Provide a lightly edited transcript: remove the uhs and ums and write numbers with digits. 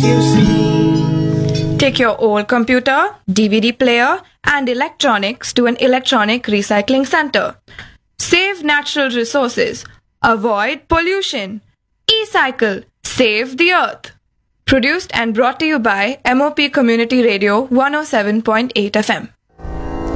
you see. Take your old computer, DVD player, and electronics to an electronic recycling center. Save natural resources. Avoid pollution. E-cycle. Save the earth. Produced and brought to you by MOP Community Radio 107.8 FM.